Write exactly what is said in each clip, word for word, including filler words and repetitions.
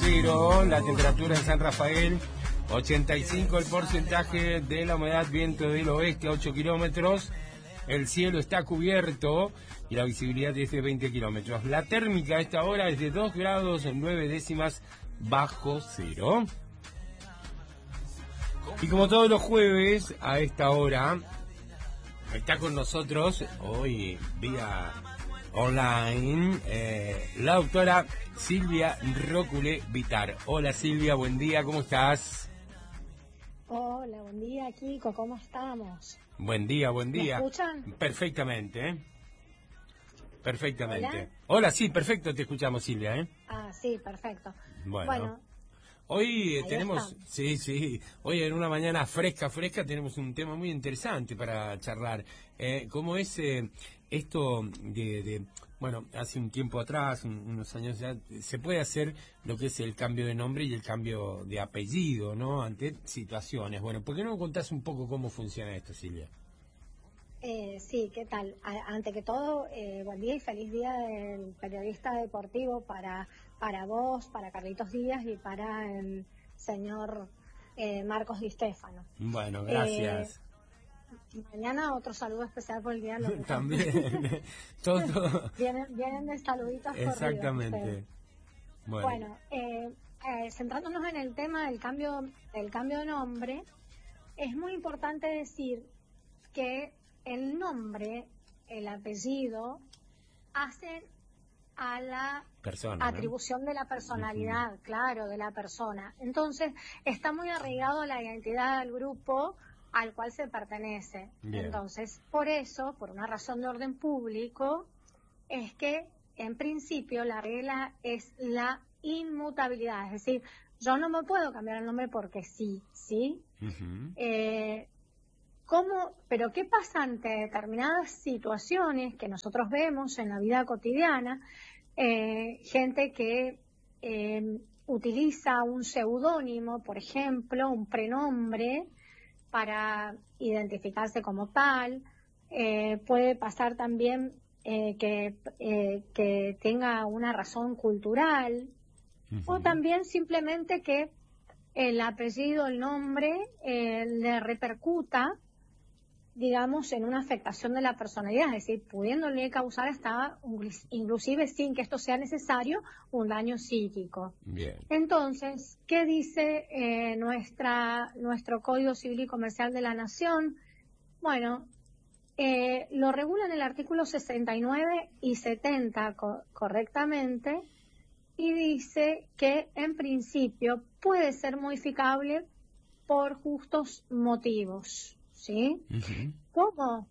cero, la temperatura en San Rafael, ochenta y cinco el porcentaje de la humedad, viento del oeste a ocho kilómetros, el cielo está cubierto y la visibilidad es de veinte kilómetros. La térmica a esta hora es de dos grados nueve décimas bajo cero. Y como todos los jueves a esta hora está con nosotros hoy vía online eh, la doctora Silvia Rócule Vitar. Hola Silvia, buen día, ¿cómo estás? Hola, buen día Kiko, ¿cómo estamos? Buen día, buen día. ¿Me escuchan? Perfectamente, ¿eh? Perfectamente. ¿Hola? Hola, sí, perfecto, te escuchamos Silvia, ¿eh? Ah, sí, perfecto. Bueno. Bueno, Hoy eh, ahí tenemos, estamos. sí, sí, hoy en una mañana fresca, fresca, tenemos un tema muy interesante para charlar. Eh, ¿Cómo es eh, esto de, de, bueno, hace un tiempo atrás, un- unos años ya, se puede hacer lo que es el cambio de nombre y el cambio de apellido, ¿no? Ante situaciones. Bueno, ¿por qué no me contás un poco cómo funciona esto, Silvia? Eh, sí, ¿qué tal? A- ante que todo, eh, buen día y feliz día del periodista deportivo para, para vos, para Carlitos Díaz y para el señor eh, Marcos Di Stéfano. Bueno, Eh, gracias. Mañana otro saludo especial por el Día del Locutor. También, todo, todo- vienen, vienen de saluditos corridos ustedes. exactamente. Bueno, Bueno, eh, eh, centrándonos en el tema del cambio, del cambio de nombre, es muy importante decir que el nombre, el apellido, hacen a la persona, ¿no? atribución de la personalidad, claro, de la persona. Entonces, está muy arraigado a la identidad del grupo al cual se pertenece. Bien. Entonces, por eso, por una razón de orden público, es que en principio la regla es la inmutabilidad, es decir, yo no me puedo cambiar el nombre porque sí, ¿sí? Ujú. Eh, ¿Cómo? Pero ¿qué pasa ante determinadas situaciones que nosotros vemos en la vida cotidiana? Eh, gente que eh, utiliza un seudónimo, por ejemplo, un prenombre para identificarse como tal. Eh, puede pasar también eh, que, eh, que tenga una razón cultural, o Ujú. también simplemente que el apellido, el nombre, eh, le repercuta, digamos, en una afectación de la personalidad, es decir, pudiéndole causar hasta, inclusive sin que esto sea necesario, un daño psíquico. Bien. Entonces, ¿qué dice eh, nuestra nuestro Código Civil y Comercial de la Nación? Bueno, eh, lo regulan el artículo sesenta y nueve y setenta co- correctamente, y dice que en principio puede ser modificable por justos motivos, ¿sí? Ujú. ¿Cómo?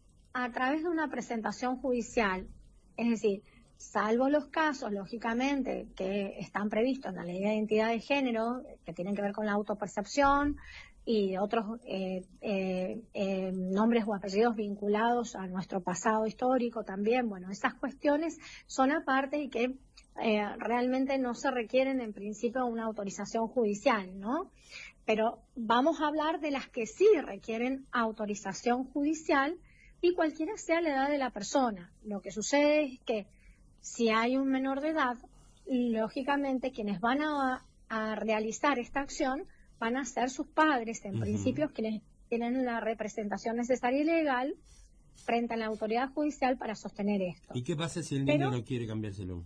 A través de una presentación judicial. Es decir, salvo los casos, lógicamente, que están previstos en la Ley de Identidad de Género, que tienen que ver con la autopercepción y otros eh, eh, eh, nombres o apellidos vinculados a nuestro pasado histórico también. Bueno, esas cuestiones son aparte y que eh, realmente no se requieren en principio una autorización judicial, ¿no? Pero vamos a hablar de las que sí requieren autorización judicial y cualquiera sea la edad de la persona. Lo que sucede es que si hay un menor de edad, lógicamente quienes van a, a realizar esta acción van a ser sus padres, en Ujú. principio, quienes tienen la representación necesaria y legal frente a la autoridad judicial para sostener esto. ¿Y qué pasa si el Pero niño no quiere cambiárselo?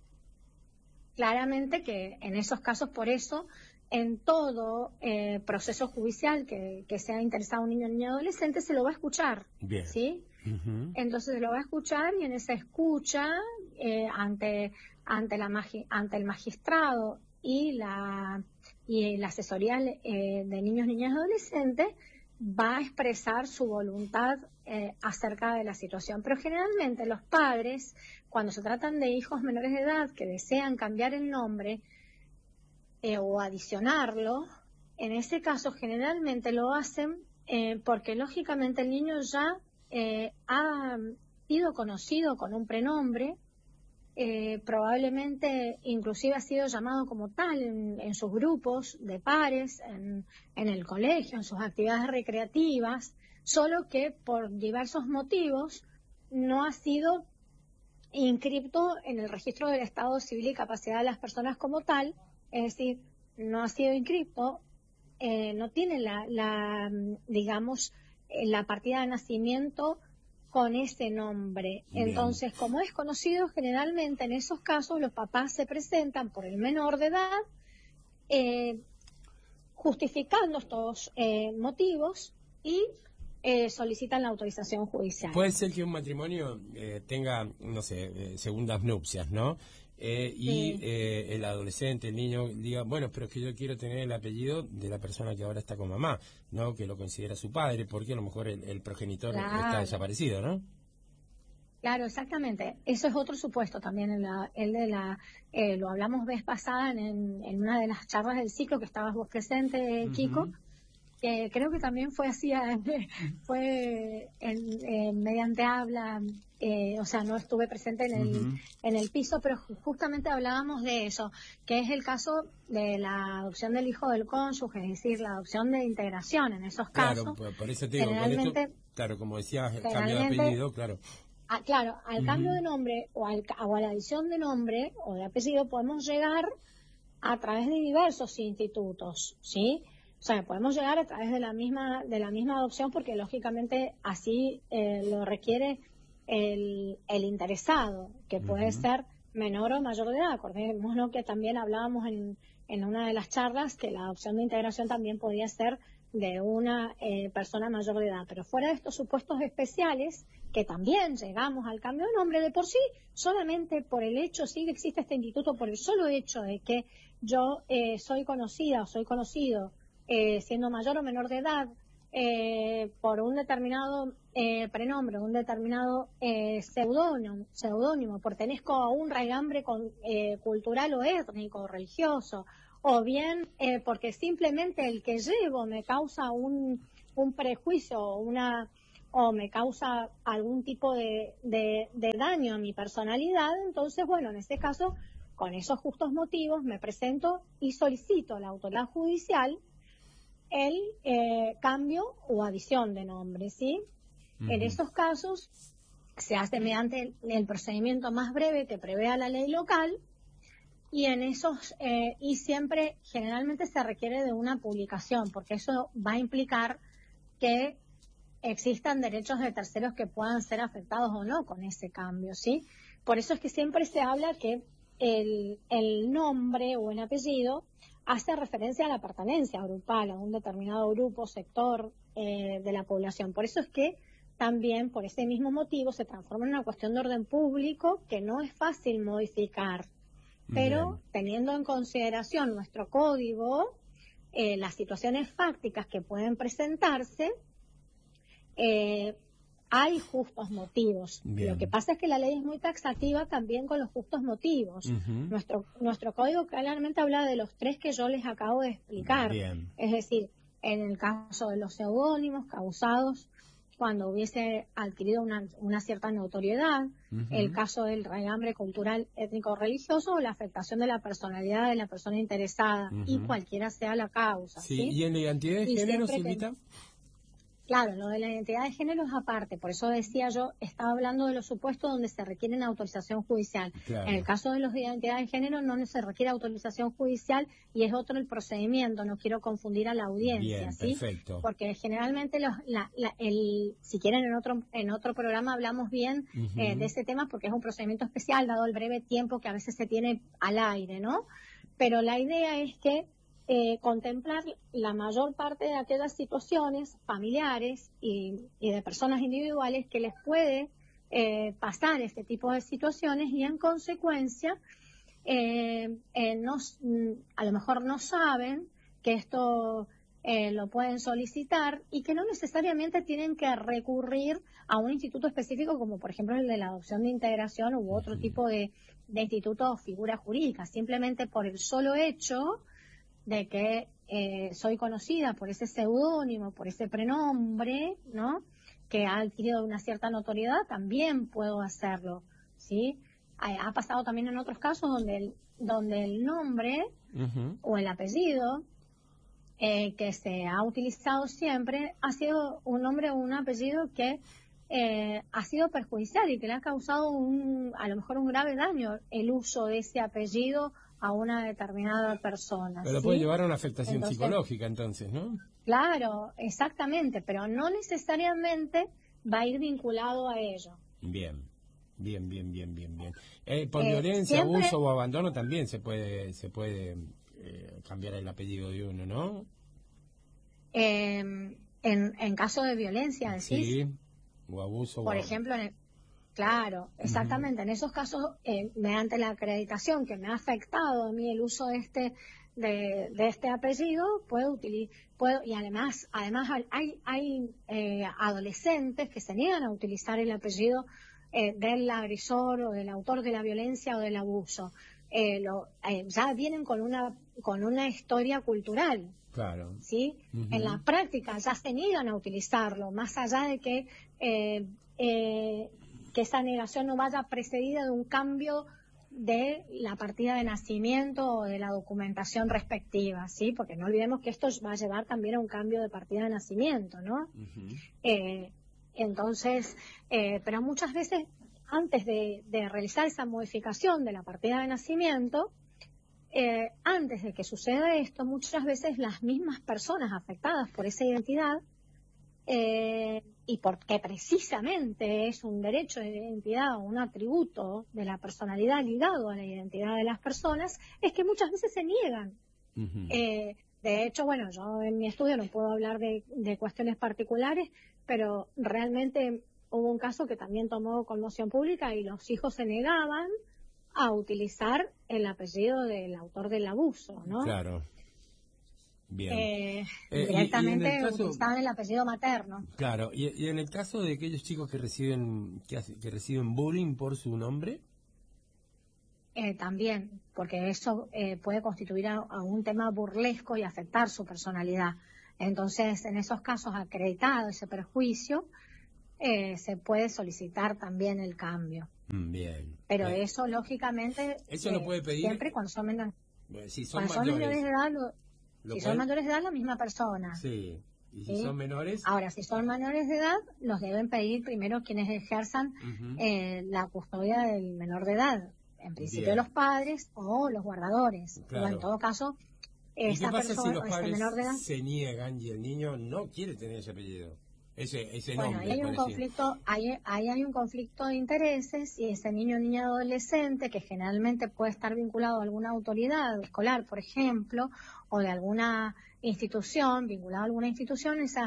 claramente que en esos casos, por eso, en todo eh, proceso judicial que, que sea interesado un niño o niña adolescente, se lo va a escuchar, Bien. ¿sí? Ujú. Entonces se lo va a escuchar y en esa escucha, eh, ante, ante, la magi- ante el magistrado y la, y la asesoría eh, de niños, niñas y adolescentes, va a expresar su voluntad eh, acerca de la situación. Pero generalmente los padres, cuando se tratan de hijos menores de edad que desean cambiar el nombre eh, o adicionarlo, en ese caso generalmente lo hacen eh, porque lógicamente el niño ya eh, ha sido conocido con un prenombre, eh, probablemente inclusive ha sido llamado como tal en, en sus grupos de pares, en, en el colegio, en sus actividades recreativas, solo que por diversos motivos no ha sido inscripto en el registro del Estado Civil y Capacidad de las personas como tal, es decir, no ha sido inscrito, eh, no tiene la, la digamos, eh, la partida de nacimiento con ese nombre. Bien. Entonces, como es conocido, generalmente en esos casos los papás se presentan por el menor de edad, eh, justificando estos eh, motivos y eh, solicitan la autorización judicial. Puede ser que un matrimonio eh, tenga, no sé, eh, segundas nupcias, ¿no? Eh, y Sí. eh, el adolescente, el niño, diga, bueno, pero es que yo quiero tener el apellido de la persona que ahora está con mamá, ¿no? Que lo considera su padre, porque a lo mejor el, el progenitor Claro. está desaparecido, ¿no? Claro, exactamente. Eso es otro supuesto también, el, la- el de la, eh, lo hablamos vez pasada en, en una de las charlas del ciclo que estabas vos presente, Kiko. Ujú. Eh, creo que también fue así, eh, fue en- eh, mediante habla, eh, o sea, no estuve presente en el, Ujú. en el piso, pero ju- justamente hablábamos de eso, que es el caso de la adopción del hijo del cónyuge, es decir, la adopción de integración en esos Claro, casos. por, por eso te digo, con esto, Generalmente, claro, como decías, cambio de generalmente apellido, claro. Ah, claro, al Ujú. cambio de nombre o, al, ca- o a la adición de nombre o de apellido podemos llegar a través de diversos institutos, ¿sí? O sea, podemos llegar a través de la misma de la misma adopción porque lógicamente así eh, lo requiere el, el interesado, que puede Ujú. ser menor o mayor de edad. Acordémonos que también hablábamos en, en una de las charlas que la adopción de integración también podía ser de una eh, persona mayor de edad. Pero fuera de estos supuestos especiales, que también llegamos al cambio de nombre de por sí, solamente por el hecho, sí existe este instituto, por el solo hecho de que yo eh, soy conocida o soy conocido, eh, siendo mayor o menor de edad, eh, por un determinado eh, prenombre, un determinado eh, seudónimo, seudónimo, pertenezco a un raigambre con, eh, cultural o étnico o religioso, o bien eh, porque simplemente el que llevo me causa un, un prejuicio o una o me causa algún tipo de, de, de daño a mi personalidad, entonces, bueno, en este caso, con esos justos motivos, me presento y solicito a la autoridad judicial el eh, cambio o adición de nombre, ¿sí? Ujú. En esos casos se hace mediante el, el procedimiento más breve que prevea la ley local y en esos eh, y siempre generalmente se requiere de una publicación porque eso va a implicar que existan derechos de terceros que puedan ser afectados o no con ese cambio, ¿sí? Por eso es que siempre se habla que el, el nombre o el apellido hace referencia a la pertenencia grupal, a un determinado grupo, sector eh, de la población. Por eso es que también, por ese mismo motivo, se transforma en una cuestión de orden público que no es fácil modificar. Pero Bien. teniendo en consideración nuestro código, eh, las situaciones fácticas que pueden presentarse, eh, hay justos motivos. Bien. Lo que pasa es que la ley es muy taxativa también con los justos motivos. Ujú. Nuestro nuestro código claramente habla de los tres que yo les acabo de explicar. Bien. Es decir, en el caso de los seudónimos causados cuando hubiese adquirido una, una cierta notoriedad, Ujú. el caso del raigambre cultural, étnico, religioso o la afectación de la personalidad de la persona interesada y Ujú. cualquiera sea la causa. Sí, ¿sí? ¿y en la identidad de Y género, siempre que- Silvita? Claro, lo de la identidad de género es aparte, por eso decía yo, estaba hablando de los supuestos donde se requiere una autorización judicial. Claro. En el caso de los de identidad de género no se requiere autorización judicial y es otro el procedimiento, no quiero confundir a la audiencia, Bien, ¿sí? perfecto. Porque generalmente los, la, la- el, si quieren en otro en otro programa hablamos bien Ujú. eh, de ese tema porque es un procedimiento especial dado el breve tiempo que a veces se tiene al aire, ¿no? Pero la idea es que eh, contemplar la mayor parte de aquellas situaciones familiares y, y de personas individuales que les puede eh, pasar este tipo de situaciones y en consecuencia eh, eh, no, a lo mejor no saben que esto eh, lo pueden solicitar y que no necesariamente tienen que recurrir a un instituto específico como por ejemplo el de la adopción de integración u otro Ujú. tipo de, de instituto o figura jurídica, simplemente por el solo hecho de que eh, soy conocida por ese seudónimo, por ese prenombre, ¿no? Que ha adquirido una cierta notoriedad, también puedo hacerlo, ¿sí? Ha, ha pasado también en otros casos donde el, donde el nombre Ujú. o el apellido eh, que se ha utilizado siempre ha sido un nombre o un apellido que eh, ha sido perjudicial y que le ha causado un, a lo mejor un grave daño el uso de ese apellido a una determinada persona. Pero ¿sí? puede llevar a una afectación Entonces, psicológica entonces, ¿no? Claro, exactamente, pero no necesariamente va a ir vinculado a ello. Bien, bien, bien, bien, bien, bien. Eh, por Eh, violencia, siempre, abuso o abandono también se puede se puede eh, cambiar el apellido de uno, ¿no? eh, en, en caso de violencia, decís, Sí, o abuso por o... ejemplo, en el, claro, Ujú. exactamente, en esos casos, eh, mediante la acreditación que me ha afectado a mí el uso de este de, de este apellido, puedo utilizar, puedo, y además, además hay, hay eh, adolescentes que se niegan a utilizar el apellido eh, del agresor o del autor de la violencia o del abuso. Eh, lo, eh, ya vienen con una con una historia cultural. Claro. ¿Sí? Ujú. En la práctica ya se niegan a utilizarlo, más allá de que, eh, eh, que esa negación no vaya precedida de un cambio de la partida de nacimiento o de la documentación respectiva, ¿sí? Porque no olvidemos que esto va a llevar también a un cambio de partida de nacimiento, ¿no? Ujú. Eh, entonces, eh, pero muchas veces, antes de, de realizar esa modificación de la partida de nacimiento, Eh, antes de que suceda esto, muchas veces las mismas personas afectadas por esa identidad, eh, y porque precisamente es un derecho de identidad o un atributo de la personalidad ligado a la identidad de las personas, es que muchas veces se niegan. Ujú. Eh, de hecho, bueno, yo en mi estudio no puedo hablar de, de cuestiones particulares, pero realmente hubo un caso que también tomó conmoción pública y los hijos se negaban a utilizar el apellido del autor del abuso, ¿no? Claro. Bien. Eh, Eh, y, y en el directamente caso, utilizaban el apellido materno. claro, y, y en el caso de aquellos chicos que reciben que, hace- que reciben bullying por su nombre, Eh, también, porque eso eh, puede constituir a, a un tema burlesco y afectar su personalidad. Entonces, en esos casos, acreditado ese perjuicio, eh, se puede solicitar también el cambio. mm, bien. Pero Eh, eso, lógicamente, eso lo eh, puede pedir, siempre cuando son, menor- eh, si son cuando son menores mayores, de edad, lo- lo si son pueden, mayores de edad, la misma persona. sí, y si ¿Sí? son menores, Ahora, si son menores de edad, los deben pedir primero quienes ejerzan ujú, eh, la custodia del menor de edad. En principio bien, los padres o los guardadores. Pero en claro. todo caso, ¿Y qué esa pasa si persona los o ese padres menor de edad, se niegan y el niño no quiere tener ese apellido? Ese, ese bueno, ahí nombre, hay por un decir. conflicto, ahí, ahí hay un conflicto de intereses y ese niño o niña adolescente, que generalmente puede estar vinculado a alguna autoridad escolar, por ejemplo, o de alguna institución, vinculado a alguna institución, esa,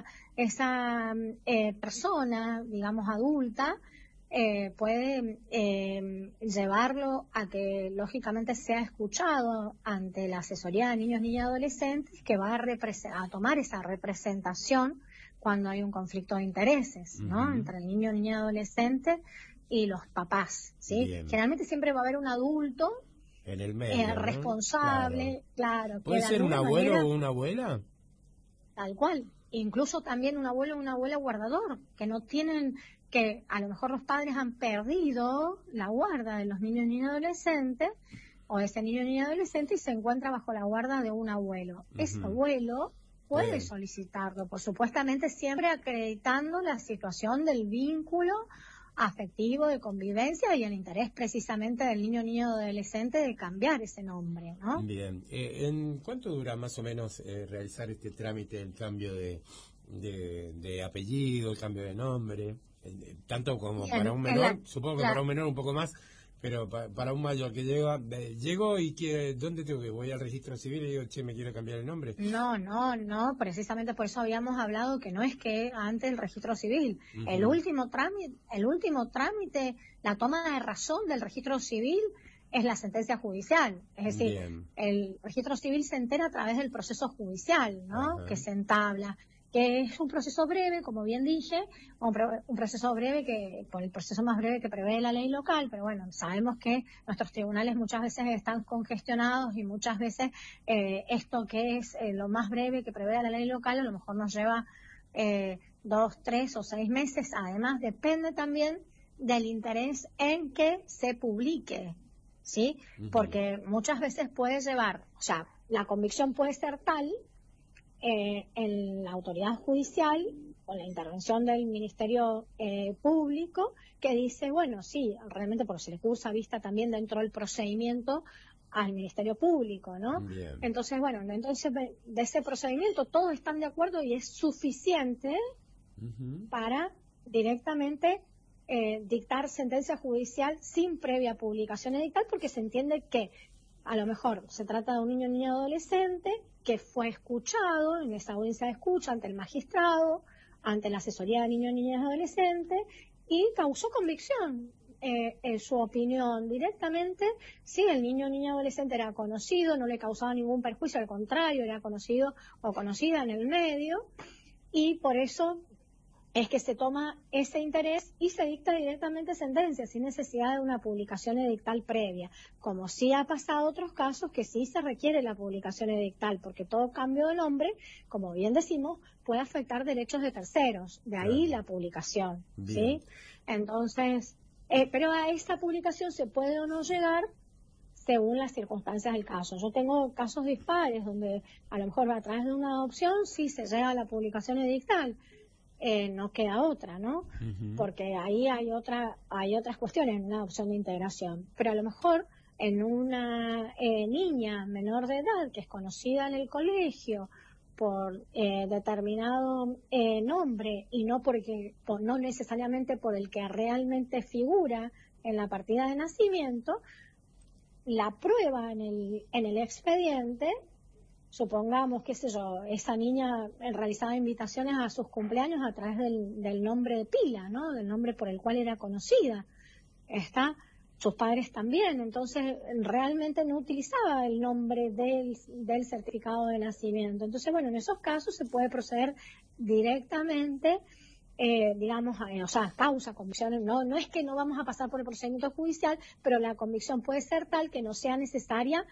esa eh, persona, digamos, adulta, eh, puede eh, llevarlo a que lógicamente sea escuchado ante la asesoría de niños, niñas y adolescentes, que va a, represe- a tomar esa representación cuando hay un conflicto de intereses, ¿no? Ujú. Entre el niño, niña, adolescente y los papás, ¿sí? Bien. Generalmente siempre va a haber un adulto En el eh, medio, ¿no? responsable, claro, que ¿Puede de ser un alguna abuelo manera, o una abuela? tal cual, incluso también un abuelo o una abuela guardador, que no tienen, que a lo mejor los padres han perdido la guarda de los niños, niñas y adolescentes, o ese niño, niña y adolescente, y se encuentra bajo la guarda de un abuelo. Ese Ujú. abuelo puede Pueden. solicitarlo, por supuestamente siempre acreditando la situación del vínculo afectivo de convivencia y el interés precisamente del niño, niño o adolescente de cambiar ese nombre, ¿no? Bien. Eh, ¿en cuánto dura más o menos eh, realizar este trámite, el cambio de, de, de apellido, el cambio de nombre? Eh, tanto como Y para en, un en la, menor, supongo que la- para un menor un poco más, pero pa- para un mayor que llega, eh, llego y quiere, ¿dónde tengo que ir? Voy al registro civil y digo, che, me quiero cambiar el nombre. No, no, no, precisamente por eso habíamos hablado que no es que ante el registro civil. El Ujú. último trámite, el último trámite, la toma de razón del registro civil es la sentencia judicial. Es decir, Bien. el registro civil se entera a través del proceso judicial, ¿no? Ajá. Que se entabla, que es un proceso breve, como bien dije, un, pro- un proceso breve que, por el proceso más breve que prevé la ley local, pero bueno, sabemos que nuestros tribunales muchas veces están congestionados y muchas veces eh, esto que es eh, lo más breve que prevé la ley local a lo mejor nos lleva eh, dos, tres o seis meses. Además, depende también del interés en que se publique, ¿sí? Ujú. Porque muchas veces puede llevar, o sea, la convicción puede ser tal eh, en la autoridad judicial, con la intervención del Ministerio eh, Público, que dice, bueno, sí, realmente porque se le cursa vista también dentro del procedimiento al Ministerio Público, ¿no? Bien. Entonces, bueno, entonces de ese procedimiento todos están de acuerdo y es suficiente uh-huh. para directamente eh, dictar sentencia judicial sin previa publicación edictal, porque se entiende que a lo mejor se trata de un niño o niña adolescente que fue escuchado en esa audiencia de escucha ante el magistrado, ante la asesoría de niños y niñas adolescentes, y causó convicción. Eh, en su opinión directamente, si el niño o niña adolescente era conocido, no le causaba ningún perjuicio, al contrario, era conocido o conocida en el medio, y por eso es que se toma ese interés y se dicta directamente sentencia, sin necesidad de una publicación edictal previa, como sí ha pasado otros casos que sí se requiere la publicación edictal, porque todo cambio de nombre, como bien decimos, puede afectar derechos de terceros, de ahí claro. la publicación, bien. ¿sí? Entonces, eh, pero a esta publicación se puede o no llegar según las circunstancias del caso. Yo tengo casos dispares donde a lo mejor a través de una adopción sí se llega a la publicación edictal, Eh, no queda otra, ¿no? Uh-huh. Porque ahí hay otra, hay otras cuestiones en una adopción de integración. Pero a lo mejor en una eh, niña menor de edad que es conocida en el colegio por eh, determinado eh, nombre y no porque, por, no necesariamente por el que realmente figura en la partida de nacimiento, la prueba en el, en el expediente. Supongamos, qué sé yo, esa niña realizaba invitaciones a sus cumpleaños a través del, del nombre de pila, ¿no? Del nombre por el cual era conocida. Está, sus padres también, entonces realmente no utilizaba el nombre del, del certificado de nacimiento. Entonces, bueno, en esos casos se puede proceder directamente, eh, digamos, a, o sea, causa, convicción, no, no es que no vamos a pasar por el procedimiento judicial, pero la convicción puede ser tal que no sea necesaria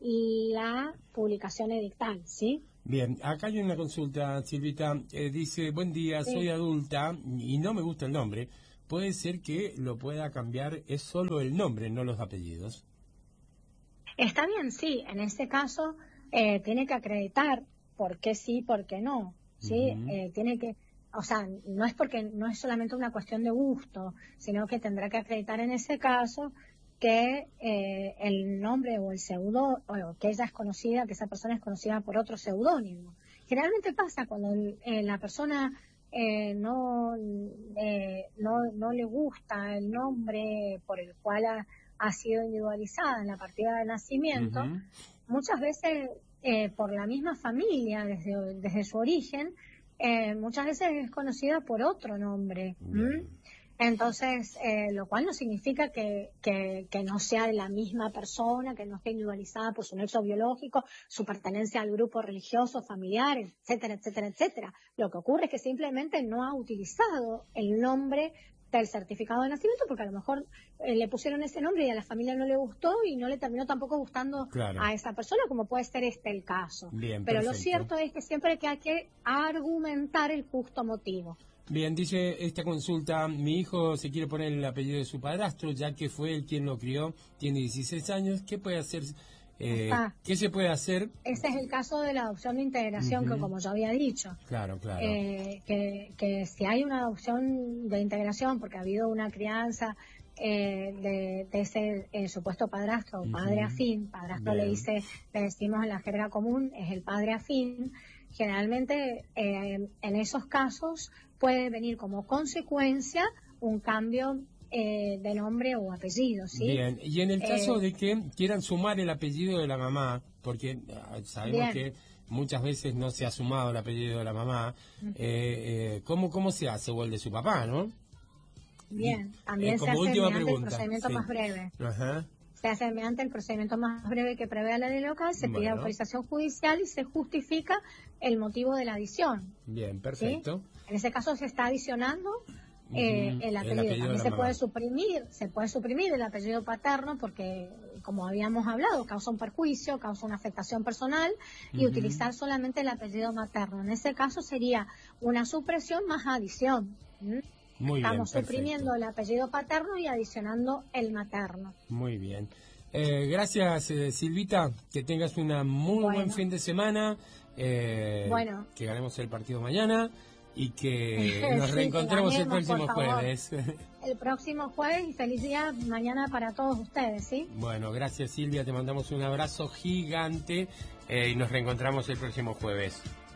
la publicación edictal, ¿sí? Bien, acá hay una consulta, Silvita, eh, dice, buen día, sí. soy adulta y no me gusta el nombre, ¿puede ser que lo pueda cambiar, es solo el nombre, no los apellidos? Está bien, sí, en este caso eh, tiene que acreditar por qué sí, por qué no, ¿sí? Uh-huh. Eh, tiene que, o sea, no es porque, no es solamente una cuestión de gusto, sino que tendrá que acreditar en ese caso que eh, el nombre o el pseudo, o que ella es conocida, que esa persona es conocida por otro seudónimo. Generalmente pasa cuando eh, la persona eh, no, eh, no no le gusta el nombre por el cual ha, ha sido individualizada en la partida de nacimiento, uh-huh. muchas veces eh, por la misma familia, desde, desde su origen, eh, muchas veces es conocida por otro nombre. Uh-huh. Entonces, eh, lo cual no significa que, que, que no sea de la misma persona, que no esté individualizada por su nexo biológico, su pertenencia al grupo religioso, familiar, etcétera, etcétera, etcétera. Lo que ocurre es que simplemente no ha utilizado el nombre del certificado de nacimiento porque a lo mejor eh, le pusieron ese nombre y a la familia no le gustó y no le terminó tampoco gustando claro. a esa persona, como puede ser este el caso. Bien, Pero perfecto. Lo cierto es que siempre que hay que argumentar el justo motivo. Bien, dice esta consulta, mi hijo se quiere poner el apellido de su padrastro, ya que fue él quien lo crió, tiene dieciséis años, ¿qué puede hacer? Eh, ah, ¿Qué se puede hacer? Ese es el caso de la adopción de integración, uh-huh. que como yo había dicho, claro, claro. Eh, que, que si hay una adopción de integración, porque ha habido una crianza eh, de, de ese eh, supuesto padrastro, uh-huh. padre afín, padrastro Bien. le dice, le decimos en la jerga común, es el padre afín, generalmente eh, en esos casos puede venir como consecuencia un cambio eh, de nombre o apellido, ¿sí? Bien, y en el caso eh, de que quieran sumar el apellido de la mamá, porque sabemos bien. que muchas veces no se ha sumado el apellido de la mamá, uh-huh. eh, eh, ¿cómo, ¿cómo se hace? O el de su papá, ¿no? Bien, también eh, se hace mediante pregunta, el procedimiento sí. más breve. Ajá. Se hace mediante el procedimiento más breve que prevé la ley local, se bueno. pide autorización judicial y se justifica el motivo de la adición. Bien, perfecto. ¿Sí? En ese caso se está adicionando eh, uh-huh. el apellido. El apellido También se puede suprimir, se puede suprimir el apellido paterno porque, como habíamos hablado, causa un perjuicio, causa una afectación personal y uh-huh. utilizar solamente el apellido materno. En ese caso sería una supresión más adición. ¿Mm? Muy Estamos bien, suprimiendo el apellido paterno y adicionando el materno. Muy bien. Eh, gracias, eh, Silvita. Que tengas un muy bueno. buen fin de semana. Eh, bueno. Que ganemos el partido mañana. y que nos sí, reencontremos que el próximo jueves. El próximo jueves y feliz día mañana para todos ustedes, ¿sí? Bueno, gracias Silvia, te mandamos un abrazo gigante eh, y nos reencontramos el próximo jueves.